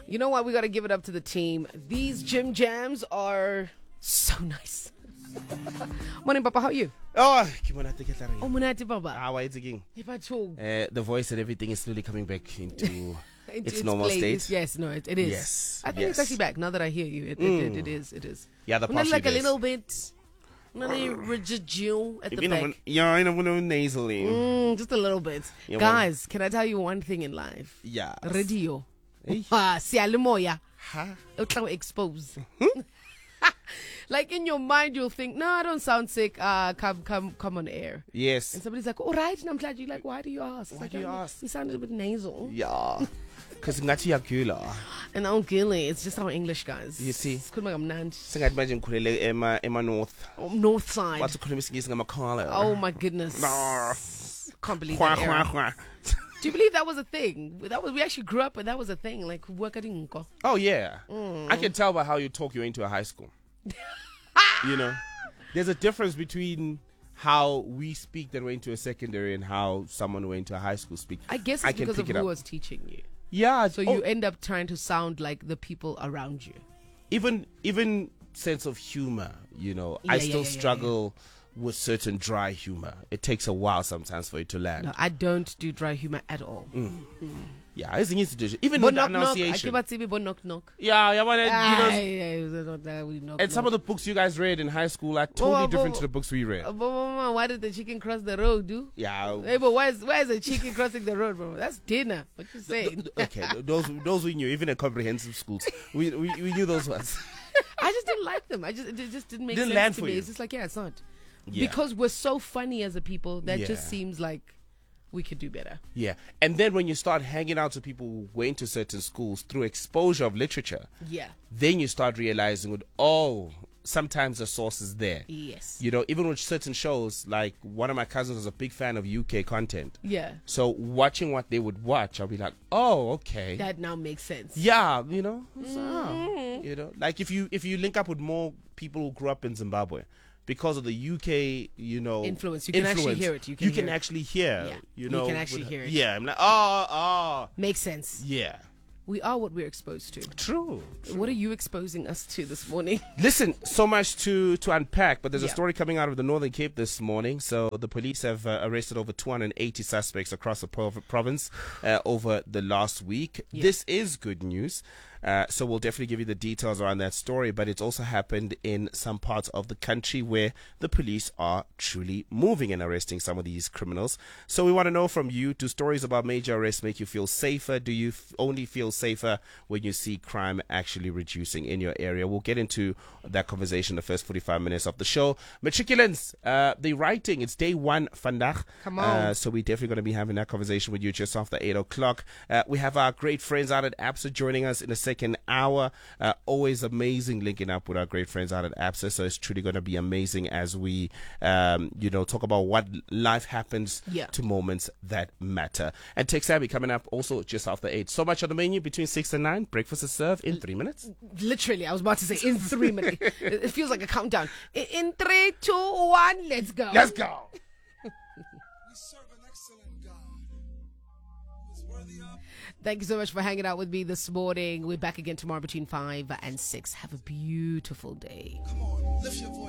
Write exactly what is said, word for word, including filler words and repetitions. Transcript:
You know what? We got to give it up to the team. These gym jams are so nice. Morning, Papa. How are you? Oh, ke mona te ke tla reng. Oh, monate, Papa. Ah, why it's again? Uh, Uh, the voice and everything is slowly coming back into It- its normal place. state. Yes, no, it, it is. Yes, I think yes. it's actually back now that I hear you. It, it, it, it is. It is. Yeah, the Not past like few a days. little bit. Not a residual at the You know, back. when- yeah, I know when nasally. Mm, just a little bit. Yeah, well- Guys, can I tell you one thing in life? Yeah. Radio. Hey. Ah, siyalemoya. Huh? It'll expose. Like in your mind, you'll think, no, I don't sound sick. Uh, come, come, come on air. Yes. And somebody's like, all right. And I'm glad you're like, why do you ask? It's Why like, do you "Oh, ask?" You sounded a bit nasal. Yeah. Because ngathi yakula. And I don't kill it. It's just our English, guys. You see? Sikhuluma kamnandi. Singathi manje ngikhulele ema ema north. Oh, North side. Wathi ukhuluma isingisi ngamakhala. Oh my goodness. Nah. Can't believe Khwa, that khwa, era. khwa. Do you believe that was a thing? That was we actually grew up and that was a thing. Like work at Inko. Oh yeah. Mm. I can tell by how you talk you're into a high school. You know? There's a difference between how we speak that went to a secondary and how someone who went to a high school speak. I guess I it's can because of pick it who up. was teaching you. Yeah. So oh, you end up trying to sound like the people around you. even even sense of humor, you know. I Yeah, yeah, still yeah, yeah, struggle with certain dry humor. It takes a while sometimes for it to land. No, I don't do dry humor at all. Yeah, it's easy to do. Even Bon with the knock knock. I pronunciation. keep on saying bon knock knock. Yeah, yeah, man. Ah, You know, yeah, yeah, we knock, and some knock. of the books you guys read in high school are totally Oh, oh, different oh. to the books we read. Uh, but, Mama, why did the chicken cross the road, dude? Yeah. Hey, but why is why is a chicken crossing the road, bro? That's dinner. What you saying? Okay, those those we knew, even in comprehensive schools, we we, we knew those ones. I just didn't like them. I just it just didn't make Didn't sense land to for me. you. It's just like yeah, it's not Yeah. because we're so funny as a people that just Yeah. seems like we could do better. Yeah, and then when you start hanging out with people who went to certain schools through exposure of literature, Yeah. then you start realizing, with oh, sometimes the source is there. Yes. You know, even with certain shows, like one of my cousins was a big fan of U K content. Yeah. So watching what they would watch, I'll be like, oh, okay. That now makes sense. Yeah, you know, so, Mm-hmm. you know, like if you if you link up with more people who grew up in Zimbabwe, because of the U K, you know, Influence. You can actually hear it. You can hear it. actually hear, Yeah. you You know, can actually with- hear it. Yeah, I'm like, oh, oh, Makes sense. yeah, We are what we're exposed to. true. What are you exposing us to this morning? Listen, so much to to unpack, but there's a Yeah. story coming out of the Northern Cape this morning. So the police have uh, arrested over two hundred eighty suspects across the prov- province uh, over the last week. Yeah. This is good news. Uh, so we'll definitely give you the details around that story, but it's also happened in some parts of the country where the police are truly moving and arresting some of these criminals. So we want to know from you, do stories about major arrests make you feel safer? Do you f- only feel safer when you see crime actually reducing in your area? We'll get into that conversation the first forty-five minutes of the show. Matriculants, uh, the writing, it's day one, vandag. Come on. Uh, so we're definitely going to be having that conversation with you just after eight o'clock. Uh, we have our great friends out at APSA joining us in a second hour. Uh, always amazing linking up with our great friends out at APSA. So it's truly going to be amazing as we, um, you know, talk about what life happens Yeah. to moments that matter. And Tech Savvy coming up also just after eight. So much on the menu between six and nine. Breakfast is served in three minutes. Literally, I was about to say in three minutes. It it feels like a countdown. In, in three, two, one, let's go. Let's go. We serve an excellent God who's worthy of. Thank you so much for hanging out with me this morning. We're back again tomorrow between five and six. Have a beautiful day. Come on, lift your voice.